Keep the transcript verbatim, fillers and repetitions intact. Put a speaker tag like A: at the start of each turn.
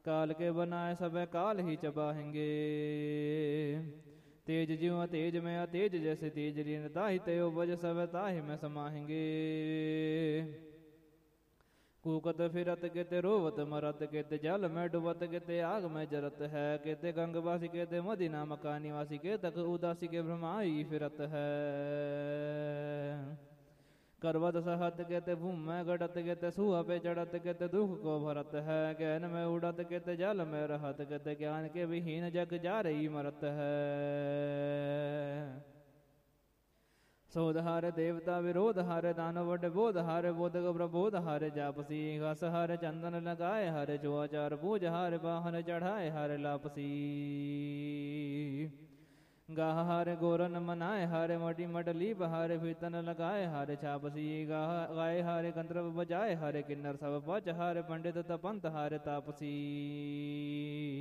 A: काल के बनाए सब काल ही चबाहेंगे। तेज जीव तेज में अतेज जैसे तेज रीन ताहि तयो बज सब ताहि में समाहेंगे। कूकत फिरत केते रोवत मरत केते जल में डुबत केते आग में जरत है। केते गंगवासी केते मदीना मका निवासी के तक उदासी के भ्रमाई फिरत है। करवत सहत केते भूम में गड़त केते सुहा पे चढ़त केते दुख को भरत है। ज्ञान में उड़त केते जल में रहत केते ज्ञान के विहीन जग जा रही मरत है। सोध हारे देवता विरोध हारे दानव वड बोध हारे बोधक प्रबोध हारे जापसी। घास हारे चंदन लगाए हारे चुआचार पूज हारे वाहन चढ़ाए हारे लापसी। गाह हारे गोरन मनाए हारे मटी मटली बहारे फीतन लगाए हारे छापसी। गाह गाए हारे गंधर्व बजाए हारे किन्नर सब पच हारे पंडित तपंत हारे तापसी।